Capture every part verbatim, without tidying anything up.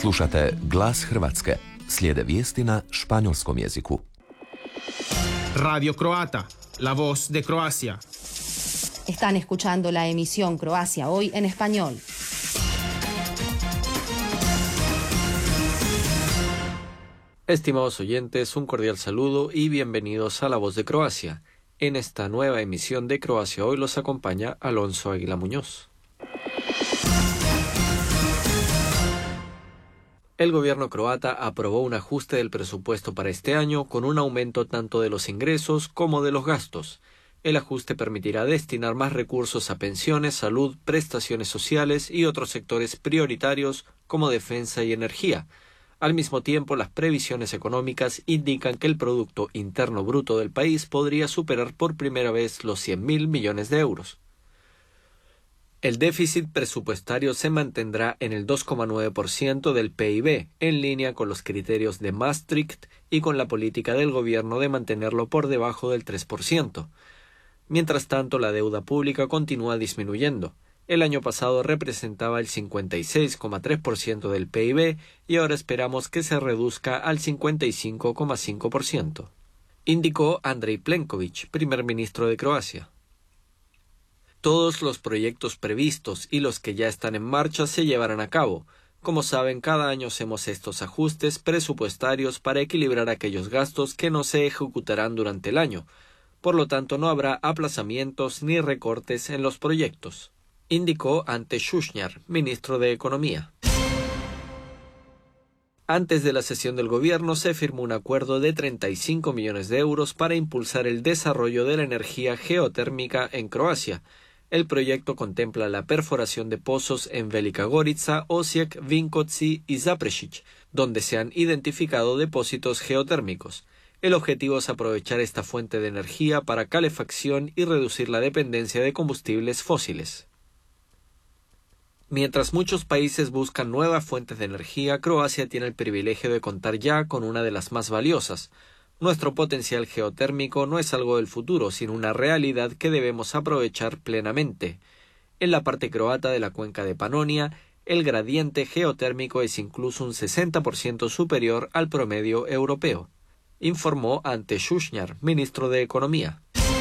Slušate Glas Hrvatske. Slijede vijesti na španjolskom jeziku. Radio Croata, la voz de Croacia. Están escuchando la emisión Croacia Hoy en español. Estimados oyentes, un cordial saludo y bienvenidos a La Voz de Croacia. En esta nueva emisión de Croacia Hoy los acompaña Alonso Águila Muñoz. El gobierno croata aprobó un ajuste del presupuesto para este año con un aumento tanto de los ingresos como de los gastos. El ajuste permitirá destinar más recursos a pensiones, salud, prestaciones sociales y otros sectores prioritarios como defensa y energía. Al mismo tiempo, las previsiones económicas indican que el Producto Interno Bruto del país podría superar por primera vez los cien mil millones de euros. El déficit presupuestario se mantendrá en el dos coma nueve por ciento del P I B, en línea con los criterios de Maastricht y con la política del gobierno de mantenerlo por debajo del tres por ciento. Mientras tanto, la deuda pública continúa disminuyendo. El año pasado representaba el cincuenta y seis coma tres por ciento del P I B y ahora esperamos que se reduzca al cincuenta y cinco coma cinco por ciento, indicó Andrej Plenković, primer ministro de Croacia. Todos los proyectos previstos y los que ya están en marcha se llevarán a cabo. Como saben, cada año hacemos estos ajustes presupuestarios para equilibrar aquellos gastos que no se ejecutarán durante el año. Por lo tanto, no habrá aplazamientos ni recortes en los proyectos, indicó Ante Šušnjar, ministro de Economía. Antes de la sesión del gobierno se firmó un acuerdo de treinta y cinco millones de euros para impulsar el desarrollo de la energía geotérmica en Croacia. El proyecto contempla la perforación de pozos en Velika Gorica, Osijek, Vinkovci y Zaprešić, donde se han identificado depósitos geotérmicos. El objetivo es aprovechar esta fuente de energía para calefacción y reducir la dependencia de combustibles fósiles. Mientras muchos países buscan nuevas fuentes de energía, Croacia tiene el privilegio de contar ya con una de las más valiosas. Nuestro potencial geotérmico no es algo del futuro, sino una realidad que debemos aprovechar plenamente. En la parte croata de la cuenca de Panonia, el gradiente geotérmico es incluso un sesenta por ciento superior al promedio europeo, informó Ante Šušnjar, ministro de Economía.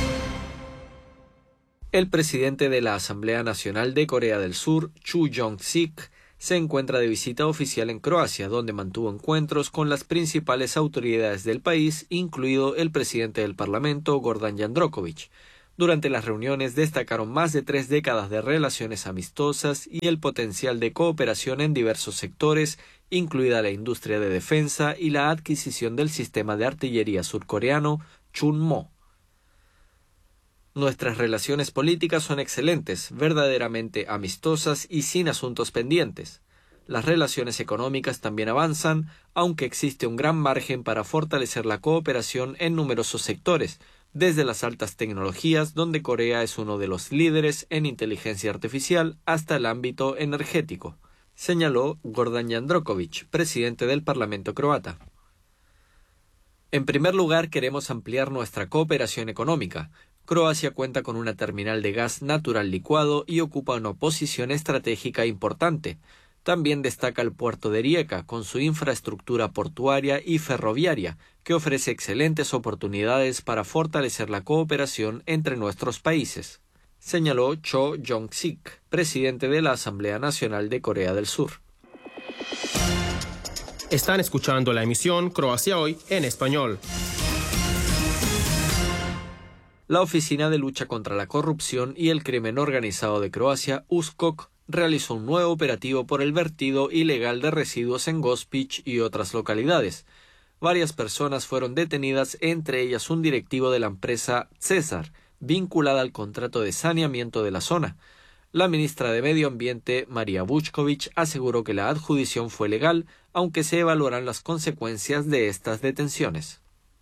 El presidente de la Asamblea Nacional de Corea del Sur, Chu Jong-sik, se encuentra de visita oficial en Croacia, donde mantuvo encuentros con las principales autoridades del país, incluido el presidente del Parlamento, Gordan Jandroković. Durante las reuniones destacaron más de tres décadas de relaciones amistosas y el potencial de cooperación en diversos sectores, incluida la industria de defensa y la adquisición del sistema de artillería surcoreano Chunmo. Nuestras relaciones políticas son excelentes, verdaderamente amistosas y sin asuntos pendientes. Las relaciones económicas también avanzan, aunque existe un gran margen para fortalecer la cooperación en numerosos sectores, desde las altas tecnologías, donde Corea es uno de los líderes en inteligencia artificial, hasta el ámbito energético, señaló Gordan Jandroković, presidente del Parlamento croata. En primer lugar, queremos ampliar nuestra cooperación económica. Croacia cuenta con una terminal de gas natural licuado y ocupa una posición estratégica importante. También destaca el puerto de Rijeka, con su infraestructura portuaria y ferroviaria, que ofrece excelentes oportunidades para fortalecer la cooperación entre nuestros países, señaló Cho Jong-sik, presidente de la Asamblea Nacional de Corea del Sur. Están escuchando la emisión Croacia Hoy en español. La Oficina de Lucha contra la Corrupción y el Crimen Organizado de Croacia, U S K O K, realizó un nuevo operativo por el vertido ilegal de residuos en Gospić y otras localidades. Varias personas fueron detenidas, entre ellas un directivo de la empresa Cesar, vinculada al contrato de saneamiento de la zona. La ministra de Medio Ambiente, María Vučković, aseguró que la adjudición fue legal, aunque se evaluarán las consecuencias de estas detenciones.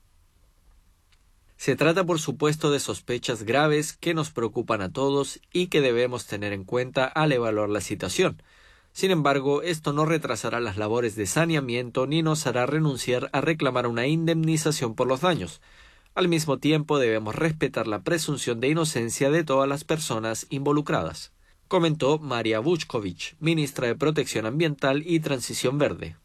Se trata, por supuesto, de sospechas graves que nos preocupan a todos y que debemos tener en cuenta al evaluar la situación. Sin embargo, esto no retrasará las labores de saneamiento ni nos hará renunciar a reclamar una indemnización por los daños. Al mismo tiempo, debemos respetar la presunción de inocencia de todas las personas involucradas, comentó Marija Vučković, ministra de Protección Ambiental y Transición Verde.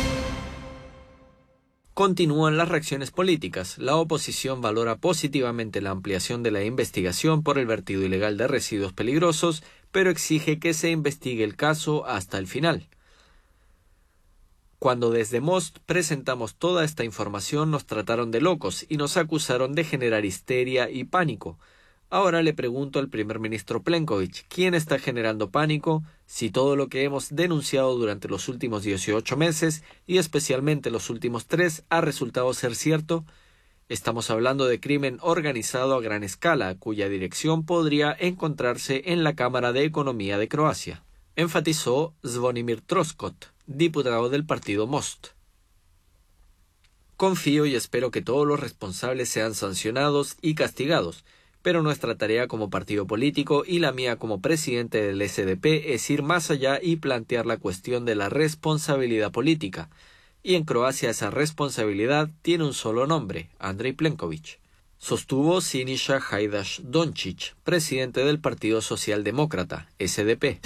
Continúan las reacciones políticas. La oposición valora positivamente la ampliación de la investigación por el vertido ilegal de residuos peligrosos, pero exige que se investigue el caso hasta el final. Cuando desde Most presentamos toda esta información nos trataron de locos y nos acusaron de generar histeria y pánico. Ahora le pregunto al primer ministro Plenković, ¿quién está generando pánico si todo lo que hemos denunciado durante los últimos dieciocho meses y especialmente los últimos tres ha resultado ser cierto? Estamos hablando de crimen organizado a gran escala, cuya dirección podría encontrarse en la Cámara de Economía de Croacia, enfatizó Zvonimir Troskot, diputado del partido Most. Confío y espero que todos los responsables sean sancionados y castigados, pero nuestra tarea como partido político y la mía como presidente del S D P es ir más allá y plantear la cuestión de la responsabilidad política. Y en Croacia esa responsabilidad tiene un solo nombre, Andrej Plenković, sostuvo Siniša Hajdaš Dončić, presidente del Partido Socialdemócrata, S D P.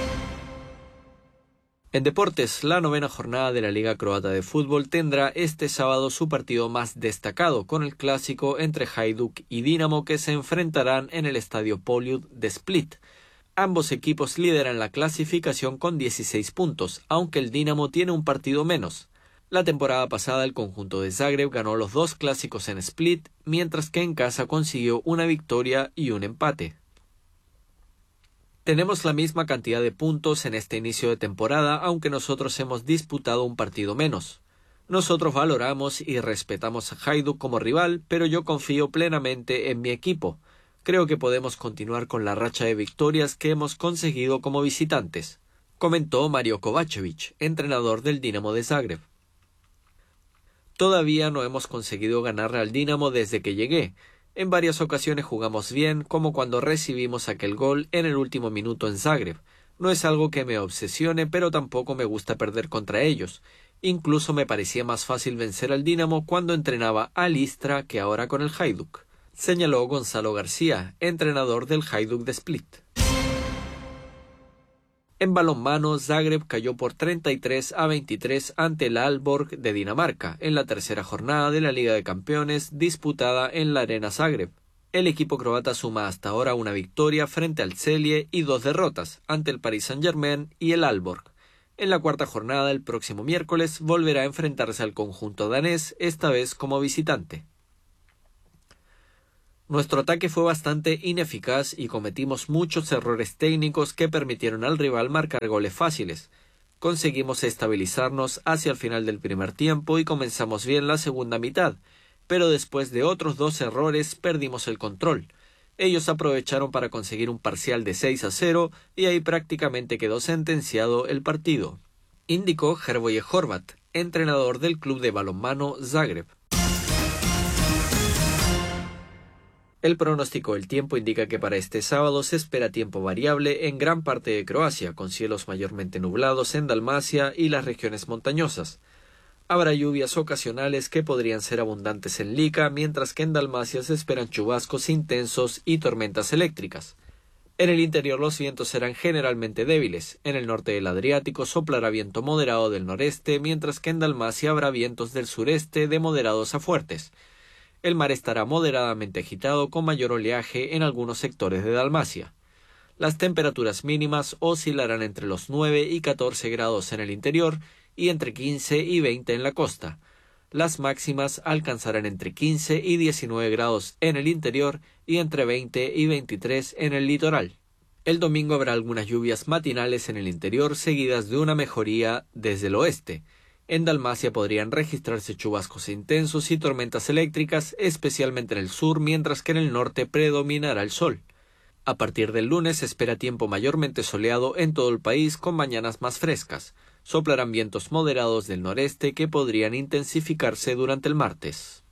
En deportes, la novena jornada de la Liga Croata de Fútbol tendrá este sábado su partido más destacado, con el clásico entre Hajduk y Dinamo que se enfrentarán en el estadio Poljud de Split. Ambos equipos lideran la clasificación con dieciséis puntos, aunque el Dinamo tiene un partido menos. La temporada pasada el conjunto de Zagreb ganó los dos clásicos en Split, mientras que en casa consiguió una victoria y un empate. Tenemos la misma cantidad de puntos en este inicio de temporada, aunque nosotros hemos disputado un partido menos. Nosotros valoramos y respetamos a Hajduk como rival, pero yo confío plenamente en mi equipo. Creo que podemos continuar con la racha de victorias que hemos conseguido como visitantes, comentó Mario Kovačević, entrenador del Dinamo de Zagreb. Todavía no hemos conseguido ganarle al Dinamo desde que llegué. En varias ocasiones jugamos bien, como cuando recibimos aquel gol en el último minuto en Zagreb. No es algo que me obsesione, pero tampoco me gusta perder contra ellos. Incluso me parecía más fácil vencer al Dinamo cuando entrenaba al Istra que ahora con el Hajduk, señaló Gonzalo García, entrenador del Hajduk de Split. En balonmano, Zagreb cayó por treinta y tres a veintitrés ante el Aalborg de Dinamarca en la tercera jornada de la Liga de Campeones disputada en la Arena Zagreb. El equipo croata suma hasta ahora una victoria frente al Celje y dos derrotas ante el Paris Saint-Germain y el Aalborg. En la cuarta jornada, el próximo miércoles, volverá a enfrentarse al conjunto danés, esta vez como visitante. Nuestro ataque fue bastante ineficaz y cometimos muchos errores técnicos que permitieron al rival marcar goles fáciles. Conseguimos estabilizarnos hacia el final del primer tiempo y comenzamos bien la segunda mitad, pero después de otros dos errores perdimos el control. Ellos aprovecharon para conseguir un parcial de seis a cero y ahí prácticamente quedó sentenciado el partido, indicó Hrvoje Horvat, entrenador del club de balonmano Zagreb. El pronóstico del tiempo indica que para este sábado se espera tiempo variable en gran parte de Croacia, con cielos mayormente nublados en Dalmacia y las regiones montañosas. Habrá lluvias ocasionales que podrían ser abundantes en Lika, mientras que en Dalmacia se esperan chubascos intensos y tormentas eléctricas. En el interior los vientos serán generalmente débiles. En el norte del Adriático soplará viento moderado del noreste, mientras que en Dalmacia habrá vientos del sureste de moderados a fuertes. El mar estará moderadamente agitado con mayor oleaje en algunos sectores de Dalmacia. Las temperaturas mínimas oscilarán entre los nueve y catorce grados en el interior y entre quince y veinte en la costa. Las máximas alcanzarán entre quince y diecinueve grados en el interior y entre veinte y veintitrés en el litoral. El domingo habrá algunas lluvias matinales en el interior seguidas de una mejoría desde el oeste. En Dalmacia podrían registrarse chubascos intensos y tormentas eléctricas, especialmente en el sur, mientras que en el norte predominará el sol. A partir del lunes se espera tiempo mayormente soleado en todo el país con mañanas más frescas. Soplarán vientos moderados del noreste que podrían intensificarse durante el martes.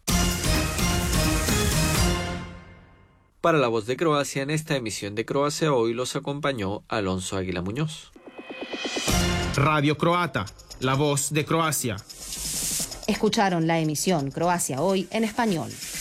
Para La Voz de Croacia, en esta emisión de Croacia Hoy los acompañó Alonso Águila Muñoz. Radio Croata, la voz de Croacia. Escucharon la emisión Croacia Hoy en español.